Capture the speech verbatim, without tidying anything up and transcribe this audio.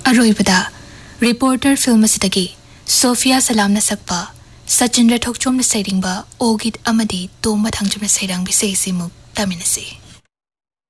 अरोइबदा reporter film असिदगी Sophia सलामना सकपा Sachindra थोकचोमना सैरिंगबा ओगित अमदी तोमबा थांगचुमना Sairang बिसेसिमुक तमिनसी।